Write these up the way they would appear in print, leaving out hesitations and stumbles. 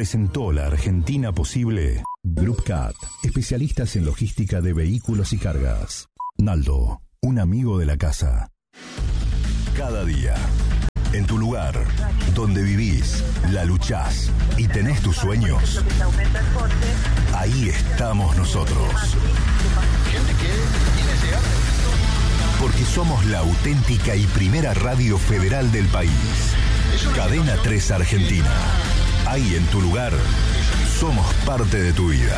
presentó La Argentina Posible. Group Cat, especialistas en logística de vehículos y cargas. Naldo, un amigo de la casa. Cada día, en tu lugar, donde vivís, la luchás y tenés tus sueños, ahí estamos nosotros. Porque somos la auténtica y primera radio federal del país. Cadena 3 Argentina. Ahí en tu lugar, somos parte de tu vida.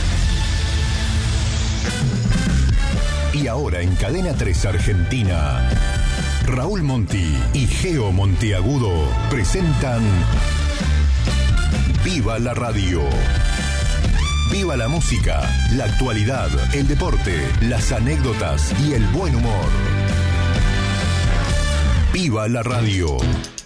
Y ahora en Cadena 3 Argentina, Raúl Monti y Geo Monteagudo presentan Viva la Radio. Viva la música, la actualidad, el deporte, las anécdotas y el buen humor. Viva la Radio.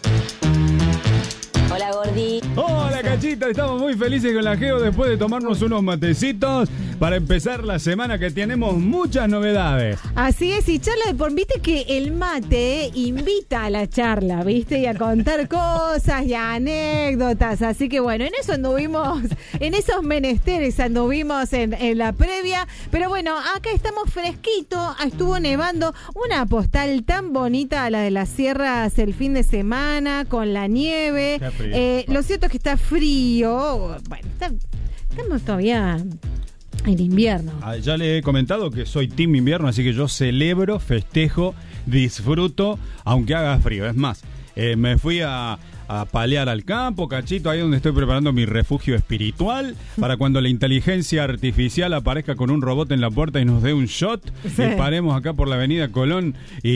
Hola, Gordi. Hola, Cachita. Estamos muy felices con la Geo después de tomarnos unos matecitos para empezar la semana, que tenemos muchas novedades. Así es, y charla de por... Viste que el mate invita a la charla, ¿viste? Y a contar cosas y anécdotas. Así que bueno, en eso anduvimos, en esos menesteres anduvimos en la previa. Pero bueno, acá estamos fresquito. Estuvo nevando, una postal tan bonita a la de las sierras el fin de semana, con la nieve. Lo cierto es que está frío. Bueno, estamos todavía en invierno. Ya le he comentado que soy team invierno, así que yo celebro, festejo, disfruto, aunque haga frío. Es más, me fui a palear al campo, Cachito, ahí donde estoy preparando mi refugio espiritual, para cuando la inteligencia artificial aparezca con un robot en la puerta y nos dé un shot, sí. Y paremos acá por la avenida Colón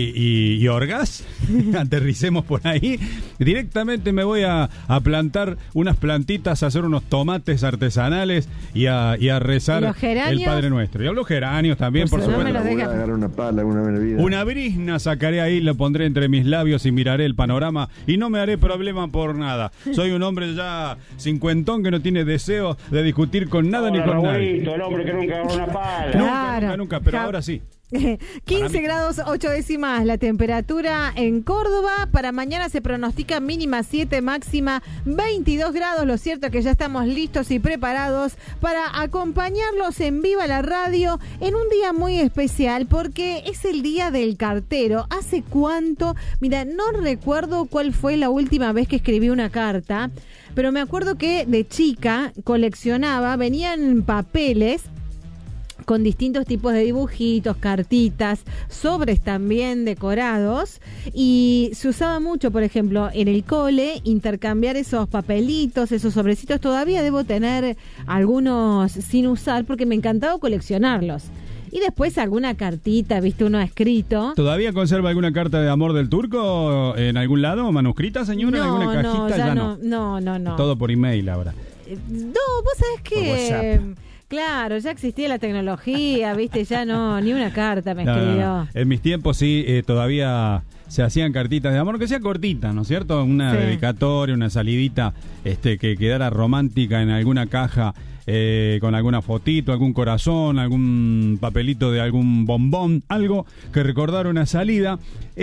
y Orgaz, aterricemos por ahí. Directamente me voy a plantar unas plantitas, a hacer unos tomates artesanales y a rezar el Padre Nuestro. Y a los geranios también, por supuesto. Voy a agarrar una pala, una bebida. Una brizna sacaré ahí, lo pondré entre mis labios y miraré el panorama y no me haré problema por nada. Soy un hombre ya cincuentón que no tiene deseo de discutir con nada ni con nadie. El hombre que nunca agarró una pala. Claro. Nunca, pero ahora sí. 15 grados 8 décimas la temperatura en Córdoba. Para mañana se pronostica mínima 7, máxima 22 grados. Lo cierto es que ya estamos listos y preparados para acompañarlos en Viva la Radio en un día muy especial, porque es el día del cartero. ¿Hace cuánto? Mira, no recuerdo cuál fue la última vez que escribí una carta, pero me acuerdo que de chica coleccionaba, venían papeles con distintos tipos de dibujitos, cartitas, sobres también decorados, y se usaba mucho, por ejemplo, en el cole, intercambiar esos papelitos, esos sobrecitos. Todavía debo tener algunos sin usar porque me encantaba coleccionarlos. Y después alguna cartita, viste, uno ha escrito. ¿Todavía conserva alguna carta de amor del turco en algún lado, manuscrita, señora? ¿En alguna cajita? Ya no. Todo por email ahora. No, vos sabés que... Claro, ya existía la tecnología, viste, ya no, ni una carta me escribió. No. En mis tiempos sí, todavía se hacían cartitas de amor, que sea cortita, ¿no es cierto? Una dedicatoria, una salidita que quedara romántica en alguna caja, con alguna fotito, algún corazón, algún papelito de algún bombón, algo que recordara una salida.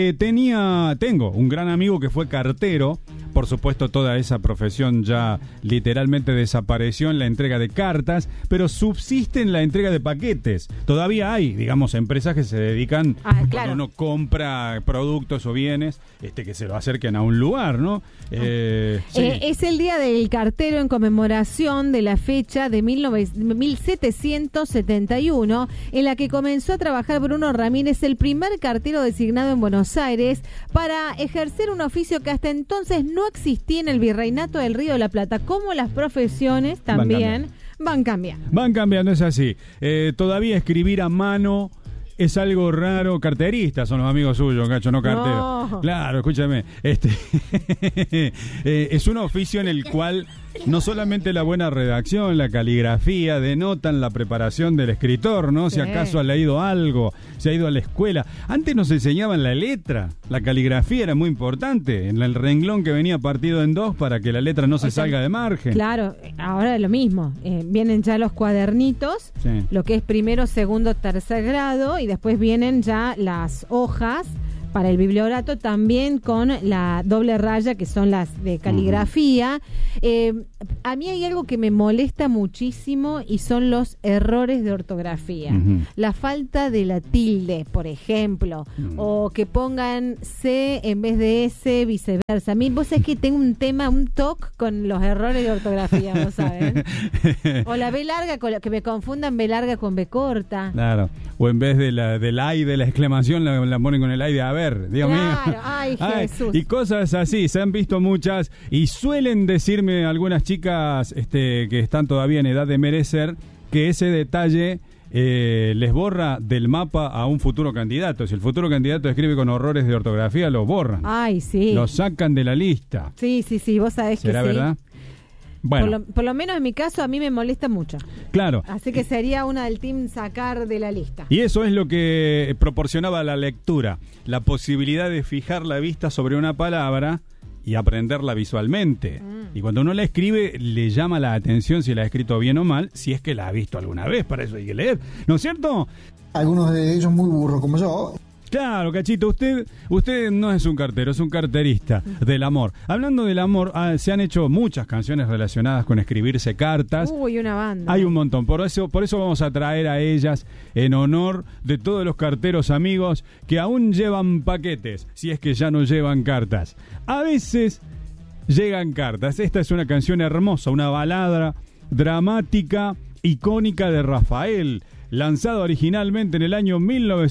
Tengo un gran amigo que fue cartero. Por supuesto, toda esa profesión ya literalmente desapareció en la entrega de cartas, pero subsiste en la entrega de paquetes. Todavía hay, digamos, empresas que se dedican, cuando uno compra productos o bienes, que se lo acerquen a un lugar, ¿no? Sí. Es el Día del Cartero en conmemoración de la fecha de 1771, en la que comenzó a trabajar Bruno Ramírez, el primer cartero designado en Buenos Aires para ejercer un oficio que hasta entonces no existía en el Virreinato del Río de la Plata. Como las profesiones también van cambiando. Van cambiando, es así. Todavía escribir a mano es algo raro. Carteristas son los amigos suyos, Cacho, no carteros. No. Claro, escúchame. Es un oficio en el cual no solamente la buena redacción, la caligrafía denotan la preparación del escritor, ¿no? Sí. Si acaso ha leído algo, si ha ido a la escuela. Antes nos enseñaban la letra, la caligrafía era muy importante, en el renglón que venía partido en dos para que la letra no se salga de margen. Claro, ahora es lo mismo. Vienen ya los cuadernitos, lo que es primero, segundo, tercer grado, y después vienen ya las hojas para el bibliorato, también con la doble raya, que son las de caligrafía. A mí hay algo que me molesta muchísimo y son los errores de ortografía. La falta de la tilde, por ejemplo, o que pongan C en vez de S, viceversa. A mí, vos sabés que tengo un toque con los errores de ortografía, ¿vos sabés? O la B larga, que me confundan B larga con B corta. Claro, o en vez de la I de la exclamación, la ponen con el I de a ver, Dios mío. Claro, ay, Jesús. Y cosas así, se han visto muchas, y suelen decirme algunas chicas que están todavía en edad de merecer, que ese detalle les borra del mapa a un futuro candidato. Si el futuro candidato escribe con horrores de ortografía, lo borran. Ay, sí. Lo sacan de la lista. Sí, vos sabés que sí. ¿Será verdad? Bueno. Por lo menos en mi caso a mí me molesta mucho. Claro. Así que sería una del team sacar de la lista. Y eso es lo que proporcionaba la lectura, la posibilidad de fijar la vista sobre una palabra y aprenderla visualmente. Y cuando uno la escribe, le llama la atención si la ha escrito bien o mal, si es que la ha visto alguna vez, para eso hay que leer, ¿no es cierto? Algunos de ellos muy burros como yo. Claro, Cachito, usted no es un cartero, es un carterista del amor. Hablando del amor, se han hecho muchas canciones relacionadas con escribirse cartas. Uy, una banda. Hay un montón, por eso vamos a traer a ellas en honor de todos los carteros amigos que aún llevan paquetes, si es que ya no llevan cartas. A veces llegan cartas. Esta es una canción hermosa, una balada dramática, icónica de Rafael, lanzado originalmente en el año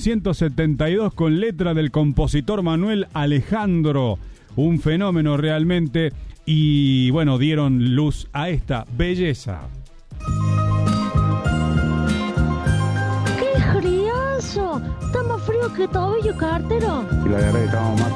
1972 con letra del compositor Manuel Alejandro, un fenómeno realmente, y bueno, dieron luz a esta belleza. ¡Qué friazo! Está más frío que tobillo, cartero. Y la guerra que estábamos más